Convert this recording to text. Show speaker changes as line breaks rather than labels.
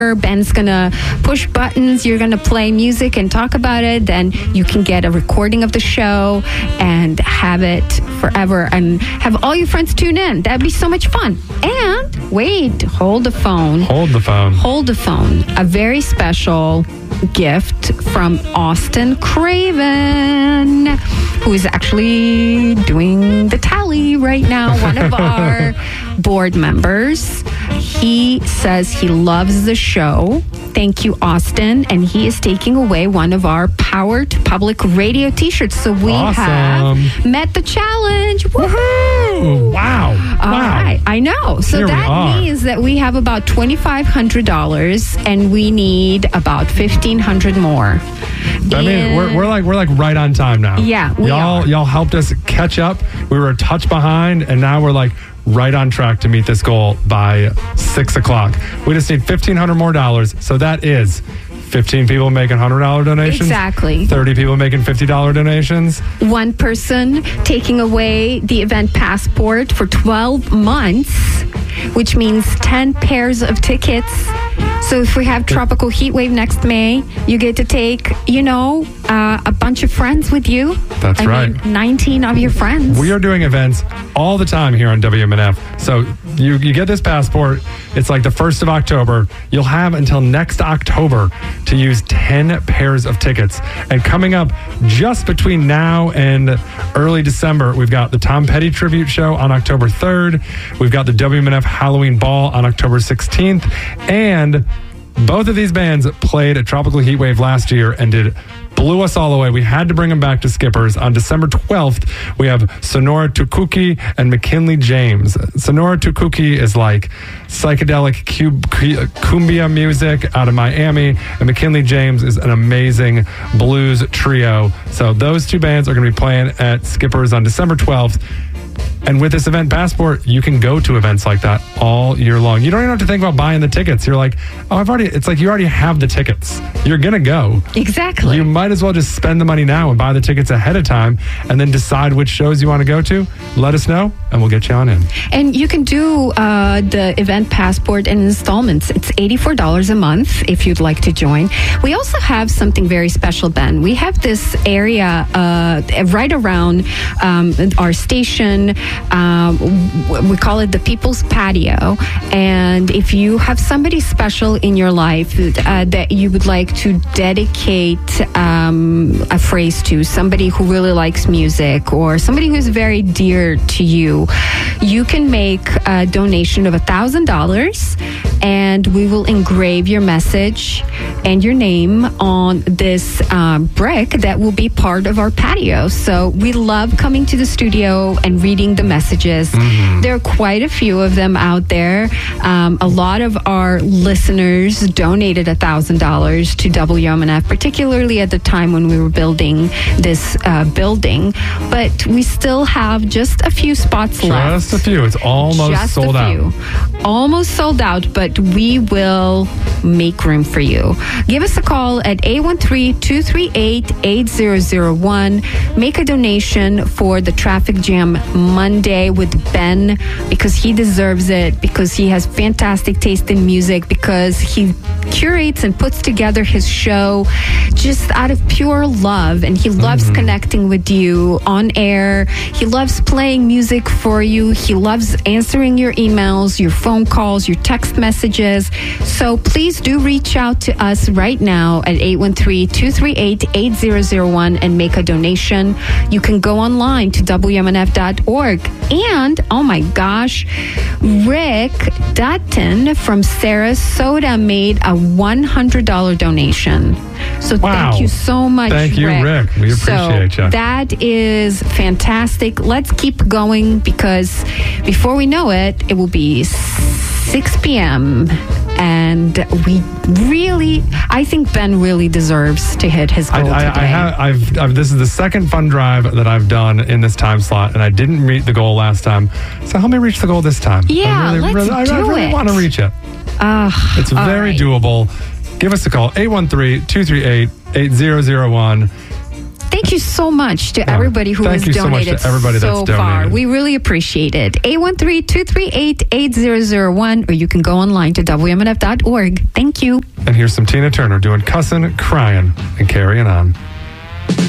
Ben's gonna push buttons, you're gonna play music and talk about it, then you can get a recording of the show and have it forever and have all your friends tune in. That'd be so much fun. And wait, hold the phone.
Hold the phone.
A very special gift from Austin Craven, who is actually doing the tally right now, one of our board members. He says he loves the show. Thank you, Austin. And he is taking away one of our Power to Public radio t-shirts. So we have met the challenge. Woohoo!
Wow.
All right. I know. So
Here
that means that we have about $2,500 and we need about $1,500 more.
I mean, we're like right on time now.
Yeah, we are.
Y'all helped us catch up. We were a touch behind, and now we're like right on track to meet this goal by 6 o'clock. We just need $1,500 more. So that is 15 people making $100 donations.
Exactly.
30 people making $50 donations.
One person taking away the event passport for 12 months, which means 10 pairs of tickets. So if we have Tropical Heat Wave next May, you get to take, a bunch of friends with you.
That's right.
19 of your friends.
We are doing events all the time here on WMNF. So you get this passport. It's like the 1st of October. You'll have until next October to use 10 pairs of tickets. And coming up just between now and early December, we've got the Tom Petty Tribute Show on October 3rd. We've got the WMNF Halloween Ball on October 16th. And both of these bands played at Tropical Heat Wave last year and blew us all away. We had to bring them back to Skippers. On December 12th, we have Sonora Tukuki and McKinley James. Sonora Tukuki is like psychedelic cumbia music out of Miami, and McKinley James is an amazing blues trio. So those two bands are going to be playing at Skippers on December 12th. And with this event passport, you can go to events like that all year long. You don't even have to think about buying the tickets. You're like, it's like you already have the tickets. You're going to go.
Exactly.
You might as well just spend the money now and buy the tickets ahead of time and then decide which shows you want to go to. Let us know and we'll get you on in.
And you can do the event passport in installments. It's $84 a month if you'd like to join. We also have something very special, Ben. We have this area right around our station. We call it the People's Patio. And if you have somebody special in your life that you would like to dedicate a phrase to, somebody who really likes music or somebody who is very dear to you, you can make a donation of $1,000 and we will engrave your message and your name on this brick that will be part of our patio. So we love coming to the studio and reading the messages. Mm-hmm. There are quite a few of them out there. A lot of our listeners donated $1,000 to WMNF, particularly at the time when we were building this building. But we still have just a few spots left.
Just a few. It's almost sold out.
Almost sold out, but we will make room for you. Give us a call at 813-238-8001. Make a donation for the Traffic Jam Monday with Ben, because he deserves it, because he has fantastic taste in music, because he curates and puts together his show just out of pure love, and he loves connecting with you on air. He loves playing music for you. He loves answering your emails, your phone calls, your text messages. So please do reach out to us right now at 813-238-8001 and make a donation. You can go online to WMNF.org. And, oh my gosh, Rick Dutton from Sarasota made a $100 donation. So thank you so much,
Thank you, Rick. We appreciate you.
That is fantastic. Let's keep going, because before we know it, it will be 6 p.m. And I think Ben really deserves to hit his goal today.
This is the second fund drive that I've done in this time slot, and I didn't meet the goal last time. So help me reach the goal this time.
Yeah,
I really want to reach it. It's very doable. Give us a call, 813-238-8001.
Thank you so much to everybody who has donated
so much to everybody that's
far.
donated.
We really appreciate it. 813-238-8001, or you can go online to WMNF.org. Thank you.
And here's some Tina Turner doing Cussin' Crying and Carrie